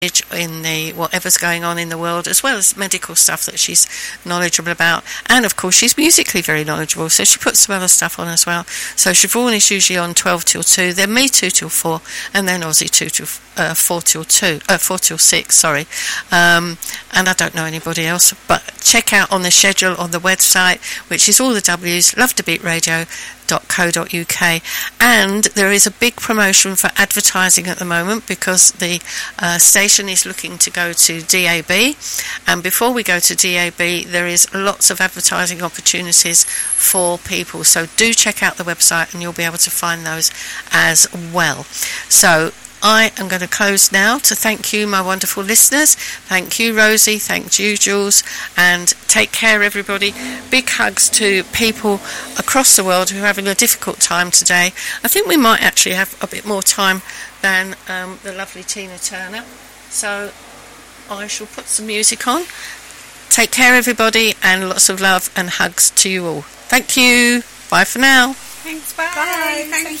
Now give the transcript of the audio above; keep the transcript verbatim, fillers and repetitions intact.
in the whatever's going on in the world, as well as medical stuff that she's knowledgeable about. And of course she's musically very knowledgeable, so she puts some other stuff on as well. So Siobhan is usually on twelve till two, then me two till four, and then Ozzy two till uh, four till two, uh, four till six, sorry. Um, and I don't know anybody else, but check out on the schedule on the website, which is all the W's, love to beat radio dot co dot uk. And there is a big promotion for advertising at the moment, because the uh, station is looking to go to D A B, and before we go to D A B there is lots of advertising opportunities for people, so do check out the website and you'll be able to find those as well. So I am going to close now to thank you, my wonderful listeners. Thank you, Rosie. Thank you, Jules. And take care, everybody. Big hugs to people across the world who are having a difficult time today. I think we might actually have a bit more time than um, the lovely Tina Turner. So I shall put some music on. Take care, everybody, and lots of love and hugs to you all. Thank you. Bye for now. Thanks. Bye. Bye. Thank, Thank you.